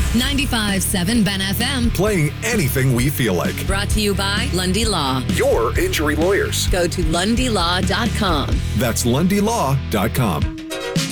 95.7 Ben FM. Playing anything we feel like. Brought to you by Lundy Law. Your injury lawyers. Go to LundyLaw.com. That's LundyLaw.com.